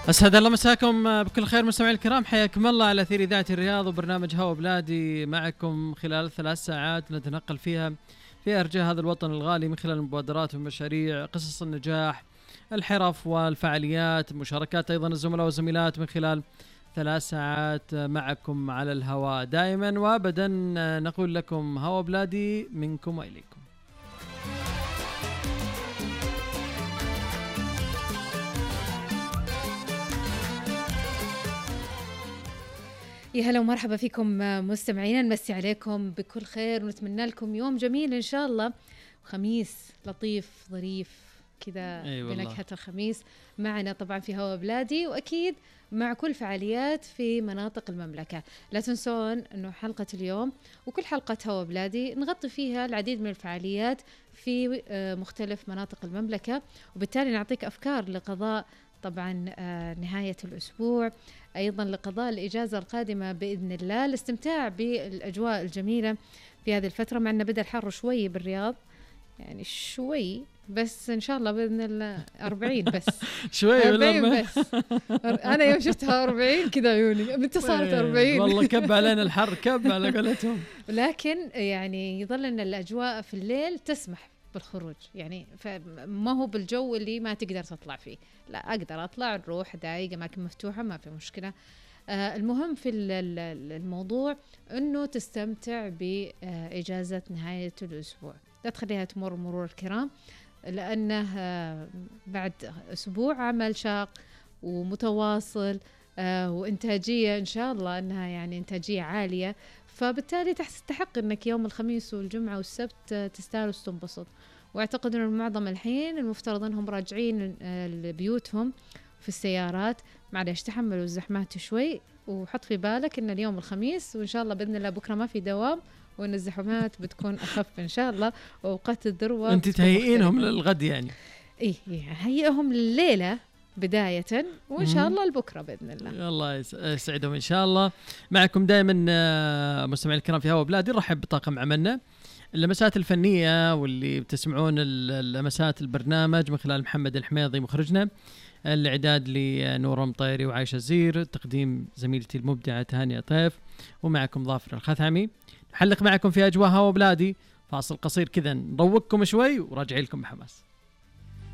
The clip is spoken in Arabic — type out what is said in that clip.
أسعد الله مساكم بكل خير مستمعي الكرام، حياكم الله على أثير إذاعة الرياض وبرنامج هوا بلادي. معكم خلال 3 ساعات نتنقل فيها في أرجاء هذا الوطن الغالي من خلال المبادرات والمشاريع، قصص النجاح، الحرف والفعاليات، مشاركات أيضا الزملاء والزميلات من خلال 3 ساعات معكم على الهواء دائما وأبدا. نقول لكم هوا بلادي منكم وإليكم. يا هلا ومرحبا فيكم مستمعينا، نمسي عليكم بكل خير ونتمنى لكم يوم جميل إن شاء الله، خميس لطيف ظريف كذا بنكهة الخميس معنا طبعا في هوا بلادي، وأكيد مع كل فعاليات في مناطق المملكة. لا تنسون أنه حلقة اليوم وكل حلقة هوا بلادي نغطي فيها العديد من الفعاليات في مختلف مناطق المملكة، وبالتالي نعطيك أفكار لقضاء طبعا نهاية الأسبوع، أيضا لقضاء الإجازة القادمة بإذن الله، الاستمتاع بالأجواء الجميلة في هذه الفترة، مع أن بدأ الحر شوي بالرياض، يعني شوي بس إن شاء الله بإذن الله 40 بس شوي 40 بس. أنا يوم شفتها 40 كذا عيوني متى صارت 40 والله كب علينا الحر، كب على قولتهم. لكن يعني يظل أن الأجواء في الليل تسمح بالخروج، يعني فما هو بالجو اللي ما تقدر تطلع فيه، لا أقدر أطلع نروح دايق أماكن مفتوحة ما في مشكلة. المهم في الموضوع أنه تستمتع بإجازة نهاية الأسبوع، لا تخليها تمر مرور الكرام، لأنه بعد أسبوع عمل شاق ومتواصل وإنتاجية إن شاء الله أنها يعني إنتاجية عالية، فبالتالي تستحق أنك يوم الخميس والجمعة والسبت تستاهل وتنبسط. واعتقد أن معظم الحين المفترض أنهم راجعين لبيوتهم في السيارات، معليش تحملوا الزحمات شوي، وحط في بالك أن اليوم الخميس وإن شاء الله بإذن الله بكرة ما في دوام، وأن الزحمات بتكون أخف إن شاء الله، وأوقات الذروة أنت تهيئينهم للغد يعني؟ إيه هيئهم لليلة بداية، وإن شاء الله لبكرة بإذن الله. الله يسعدهم إن شاء الله. معكم دائما مستمعي الكرام في هوا بلادي، نرحب بطاقم عملنا، اللمسات الفنية واللي بتسمعون اللمسات البرنامج من خلال محمد الحميضي مخرجنا، الإعداد لنور مطيري وعايشة زير، تقديم زميلتي المبدعة هانية طيف، ومعكم ظافر الخثعمي. نحلق معكم في أجواء هوا بلادي، فاصل قصير كذا نروقكم شوي وراجع لكم بحماس.